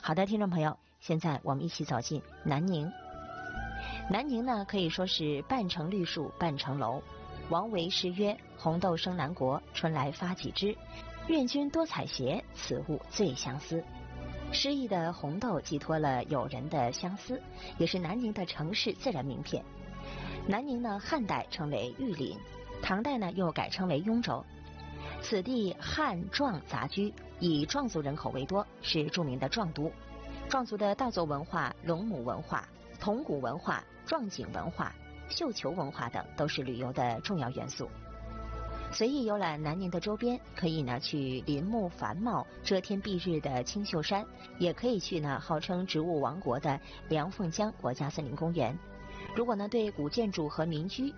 好的，听众朋友，现在我们一起走进南宁。南宁呢，可以说是半城绿树半城楼。王维诗曰：红豆生南国，春来发几枝。愿君多采撷，此物最相思。诗意的红豆寄托了友人的相思，也是南宁的城市自然名片。南宁呢，汉代称为玉林，唐代呢又改称为雍州。此地汉壮杂居，以壮族人口为多，是著名的壮都。壮族的稻作文化、龙母文化、铜鼓文化、壮景文化、绣球文化等都是旅游的重要元素。随意游览南宁的周边，可以呢去林木繁茂、遮天蔽日的青秀山，也可以去呢号称植物王国的凉凤江国家森林公园。如果呢对古建筑和民居